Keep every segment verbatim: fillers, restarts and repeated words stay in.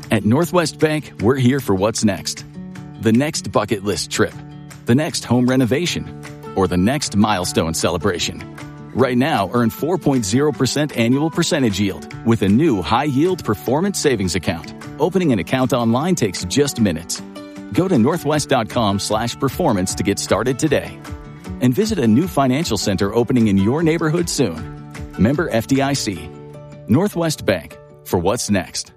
At Northwest Bank, we're here for what's next. The next bucket list trip, the next home renovation, or the next milestone celebration. Right now, earn four point zero percent annual percentage yield with a new high-yield performance savings account. Opening an account online takes just minutes. Go to northwest.com slash performance to get started today. And visit a new financial center opening in your neighborhood soon. Member F D I C. Northwest Bank, for what's next.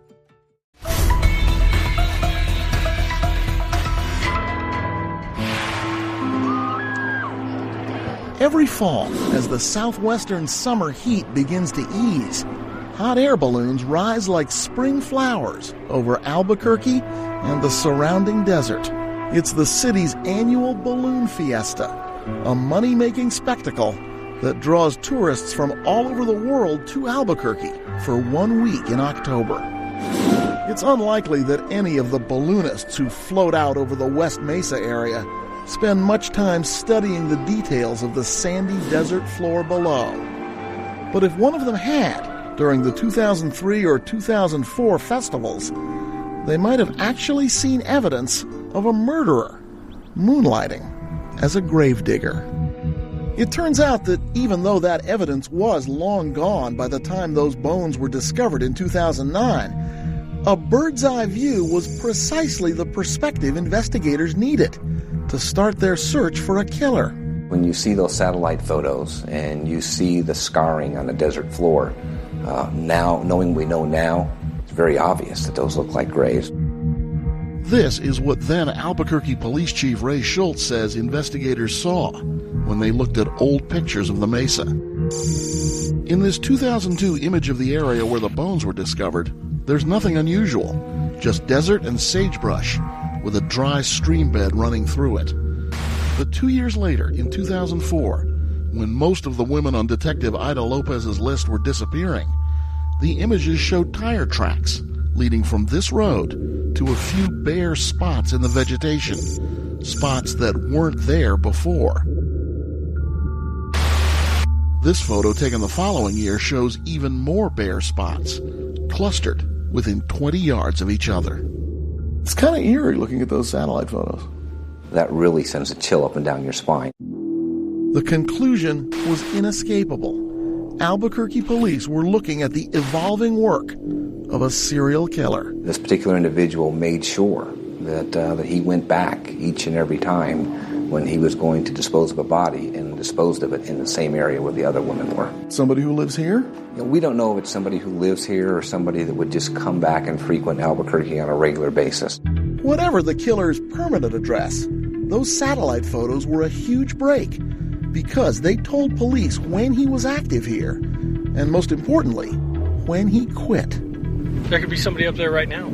Every fall, as the southwestern summer heat begins to ease, hot air balloons rise like spring flowers over Albuquerque and the surrounding desert. It's the city's annual balloon fiesta, a money-making spectacle that draws tourists from all over the world to Albuquerque for one week in October. It's unlikely that any of the balloonists who float out over the West Mesa area spend much time studying the details of the sandy desert floor below. But if one of them had, during the two thousand three or two thousand four festivals, they might have actually seen evidence of a murderer moonlighting as a gravedigger. It turns out that even though that evidence was long gone by the time those bones were discovered in two thousand nine, a bird's-eye view was precisely the perspective investigators needed to start their search for a killer. When you see those satellite photos and you see the scarring on the desert floor, uh, now, knowing we know now, it's very obvious that those look like graves. This is what then Albuquerque Police Chief Ray Schultz says investigators saw when they looked at old pictures of the mesa. In this two thousand two image of the area where the bones were discovered, there's nothing unusual, just desert and sagebrush with a dry stream bed running through it. But two years later, in two thousand four, when most of the women on Detective Ida Lopez's list were disappearing, the images showed tire tracks leading from this road to a few bare spots in the vegetation, spots that weren't there before. This photo taken the following year shows even more bare spots, clustered within twenty yards of each other. It's kind of eerie looking at those satellite photos. That really sends a chill up and down your spine. The conclusion was inescapable. Albuquerque police were looking at the evolving work of a serial killer. This particular individual made sure that uh, that he went back each and every time when he was going to dispose of a body and disposed of it in the same area where the other women were. Somebody who lives here? You know, we don't know if it's somebody who lives here or somebody that would just come back and frequent Albuquerque on a regular basis. Whatever the killer's permanent address, those satellite photos were a huge break because they told police when he was active here, and most importantly, when he quit. There could be somebody up there right now.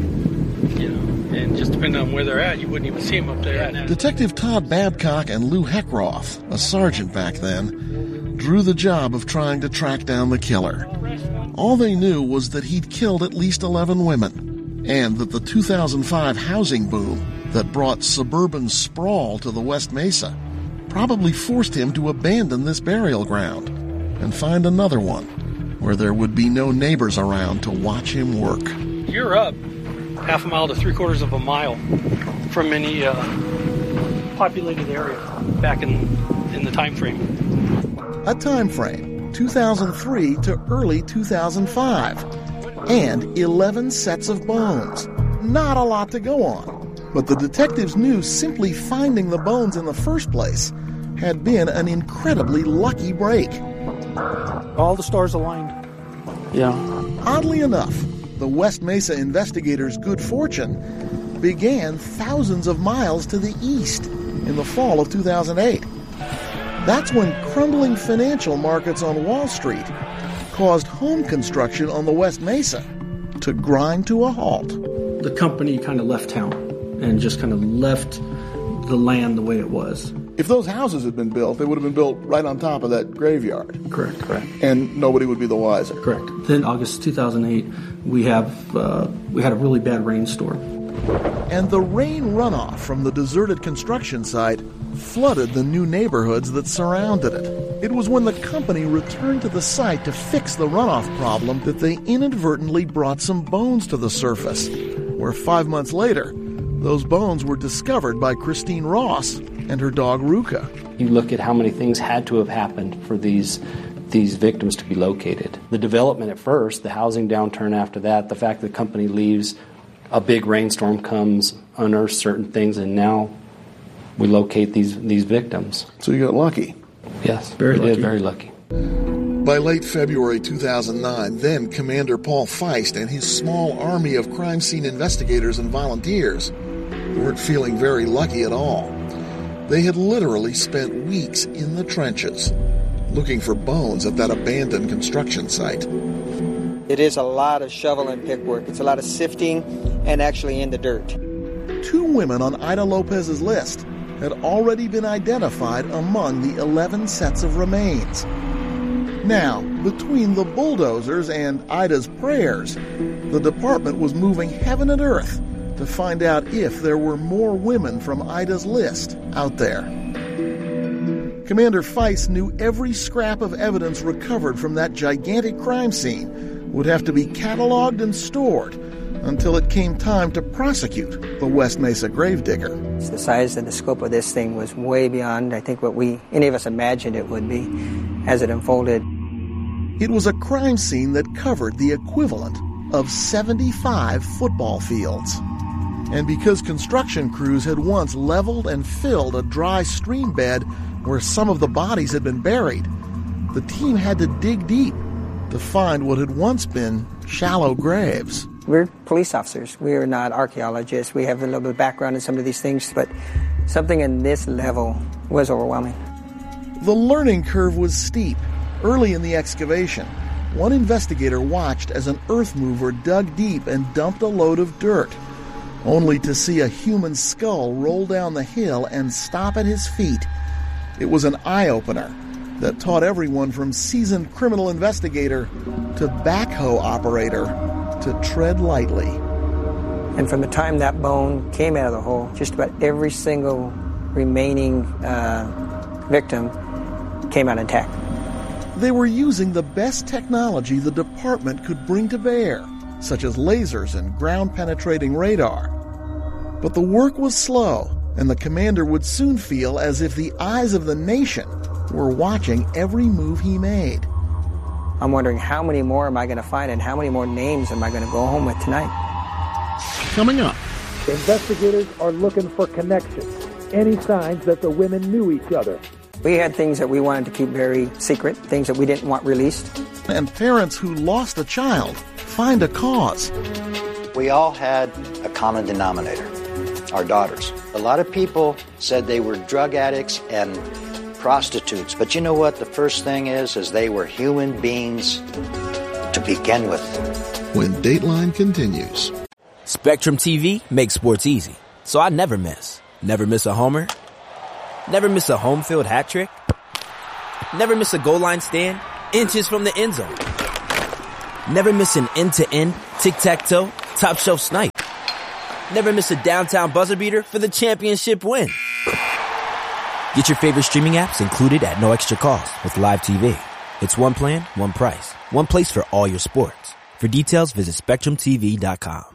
You know, and just depending on where they're at, you wouldn't even see them up there right now. Detective Todd Babcock and Lou Heckroth, a sergeant back then, drew the job of trying to track down the killer. All they knew was that he'd killed at least eleven women, and that the two thousand five housing boom that brought suburban sprawl to the West Mesa probably forced him to abandon this burial ground and find another one where there would be no neighbors around to watch him work. You're up half a mile to three quarters of a mile from any uh, populated area back in in the time frame. A time frame, two thousand three to early two thousand five, and eleven sets of bones. Not a lot to go on, but the detectives knew simply finding the bones in the first place had been an incredibly lucky break. All the stars aligned. Yeah. Oddly enough, the West Mesa investigators' good fortune began thousands of miles to the east in the fall of two thousand eight. That's when crumbling financial markets on Wall Street caused home construction on the West Mesa to grind to a halt. The company kind of left town and just kind of left the land the way it was. If those houses had been built, they would have been built right on top of that graveyard. Correct, correct. And nobody would be the wiser. Correct. Then August two thousand eight, we have uh, we had a really bad rainstorm. And the rain runoff from the deserted construction site flooded the new neighborhoods that surrounded it. It was when the company returned to the site to fix the runoff problem that they inadvertently brought some bones to the surface, where five months later, those bones were discovered by Christine Ross and her dog Ruka. You look at how many things had to have happened for these these victims to be located. The development at first, the housing downturn after that, the fact that the company leaves, a big rainstorm comes, unearths certain things, and now we locate these these victims. So you got lucky. Yes, very we lucky. did, very lucky. By late February two thousand nine, then Commander Paul Feist and his small army of crime scene investigators and volunteers weren't feeling very lucky at all. They had literally spent weeks in the trenches looking for bones at that abandoned construction site. It is a lot of shovel and pick work. It's a lot of sifting and actually in the dirt. Two women on Ida Lopez's list had already been identified among the eleven sets of remains. Now, between the bulldozers and Ida's prayers, the department was moving heaven and earth to find out if there were more women from Ida's list out there. Commander Feist knew every scrap of evidence recovered from that gigantic crime scene would have to be cataloged and stored until it came time to prosecute the West Mesa gravedigger. The size and the scope of this thing was way beyond, I think, what we any of us imagined it would be as it unfolded. It was a crime scene that covered the equivalent of seventy-five football fields. And because construction crews had once leveled and filled a dry stream bed where some of the bodies had been buried, the team had to dig deep to find what had once been shallow graves. We're police officers. We are not archaeologists. We have a little bit of background in some of these things, but something in this level was overwhelming. The learning curve was steep. Early in the excavation, one investigator watched as an earth mover dug deep and dumped a load of dirt, only to see a human skull roll down the hill and stop at his feet. It was an eye-opener that taught everyone from seasoned criminal investigator to backhoe operator to tread lightly. And from the time that bone came out of the hole, just about every single remaining uh, victim came out intact. They were using the best technology the department could bring to bear, such as lasers and ground-penetrating radar. But the work was slow, and the commander would soon feel as if the eyes of the nation were watching every move he made. I'm wondering how many more am I going to find and how many more names am I going to go home with tonight? Coming up. Investigators are looking for connections, any signs that the women knew each other. We had things that we wanted to keep very secret, things that we didn't want released. And parents who lost a child find a cause. We all had a common denominator, our daughters. A lot of people said they were drug addicts and prostitutes, but you know what the first thing is, is they were human beings to begin with. When Dateline continues. Spectrum T V makes sports easy, so I never miss. Never miss a homer. Never miss a home field hat trick. Never miss a goal line stand inches from the end zone. Never miss an end-to-end, tic-tac-toe, top shelf snipe. Never miss a downtown buzzer beater for the championship win. Get your favorite streaming apps included at no extra cost with Live T V. It's one plan, one price, one place for all your sports. For details, visit spectrum t v dot com.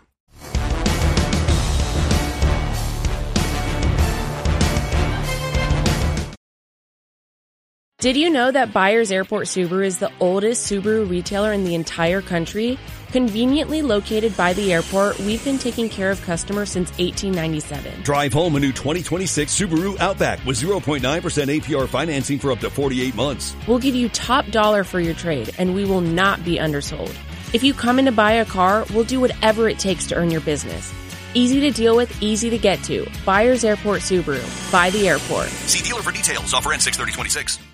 Did you know that Byers Airport Subaru is the oldest Subaru retailer in the entire country? Conveniently located by the airport, we've been taking care of customers since eighteen ninety-seven. Drive home a new twenty twenty-six Subaru Outback with zero point nine percent A P R financing for up to forty-eight months. We'll give you top dollar for your trade, and we will not be undersold. If you come in to buy a car, we'll do whatever it takes to earn your business. Easy to deal with, easy to get to. Byers Airport Subaru. By the airport. See dealer for details. Offer ends six thirty twenty-six.